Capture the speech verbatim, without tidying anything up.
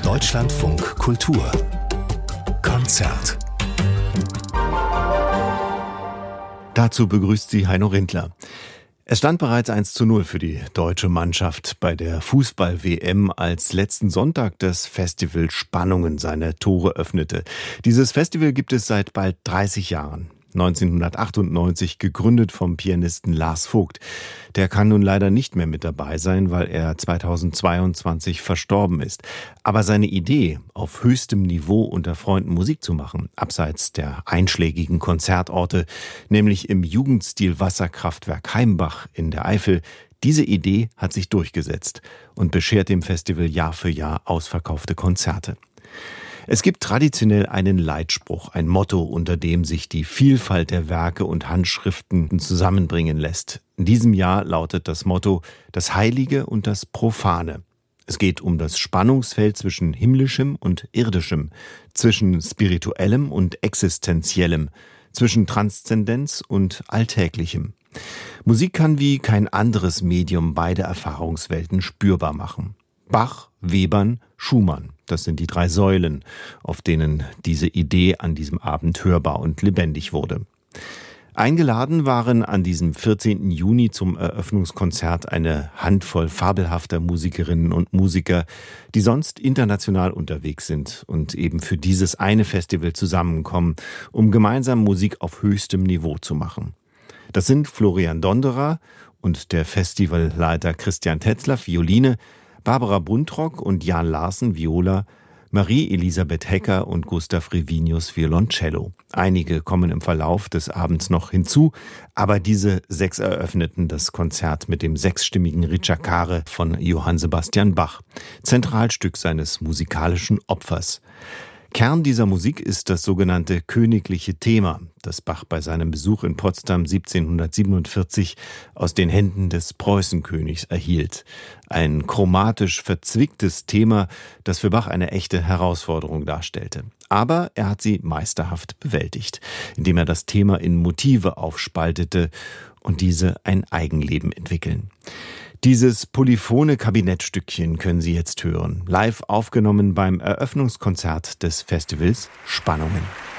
Deutschlandfunk Kultur Konzert. Dazu begrüßt sie Heino Rindler. Es stand bereits eins zu null für die deutsche Mannschaft bei der Fußball-W M, als letzten Sonntag das Festival Spannungen seine Tore öffnete. Dieses Festival gibt es seit bald dreißig Jahren. neunzehnhundertachtundneunzig gegründet vom Pianisten Lars Vogt. Der kann nun leider nicht mehr mit dabei sein, weil er zweitausendzweiundzwanzig verstorben ist. Aber seine Idee, auf höchstem Niveau unter Freunden Musik zu machen, abseits der einschlägigen Konzertorte, nämlich im Jugendstil Wasserkraftwerk Heimbach in der Eifel, diese Idee hat sich durchgesetzt und beschert dem Festival Jahr für Jahr ausverkaufte Konzerte. Es gibt traditionell einen Leitspruch, ein Motto, unter dem sich die Vielfalt der Werke und Handschriften zusammenbringen lässt. In diesem Jahr lautet das Motto: Das Heilige und das Profane. Es geht um das Spannungsfeld zwischen Himmlischem und Irdischem, zwischen Spirituellem und Existenziellem, zwischen Transzendenz und Alltäglichem. Musik kann wie kein anderes Medium beide Erfahrungswelten spürbar machen. Bach, Webern, Schumann. Das sind die drei Säulen, auf denen diese Idee an diesem Abend hörbar und lebendig wurde. Eingeladen waren an diesem vierzehnten Juni zum Eröffnungskonzert eine Handvoll fabelhafter Musikerinnen und Musiker, die sonst international unterwegs sind und eben für dieses eine Festival zusammenkommen, um gemeinsam Musik auf höchstem Niveau zu machen. Das sind Florian Donderer und der Festivalleiter Christian Tetzlaff, Violine, Barbara Buntrock und Jan Larsen, Viola, Marie-Elisabeth Hecker und Gustav Revinius, Violoncello. Einige kommen im Verlauf des Abends noch hinzu, aber diese sechs eröffneten das Konzert mit dem sechsstimmigen Ricercare von Johann Sebastian Bach, Zentralstück seines musikalischen Opfers. Kern dieser Musik ist das sogenannte königliche Thema, das Bach bei seinem Besuch in Potsdam siebzehnhundertsiebenundvierzig aus den Händen des Preußenkönigs erhielt. Ein chromatisch verzwicktes Thema, das für Bach eine echte Herausforderung darstellte. Aber er hat sie meisterhaft bewältigt, indem er das Thema in Motive aufspaltete und diese ein Eigenleben entwickeln. Dieses polyphone Kabinettstückchen können Sie jetzt hören, live aufgenommen beim Eröffnungskonzert des Festivals Spannungen.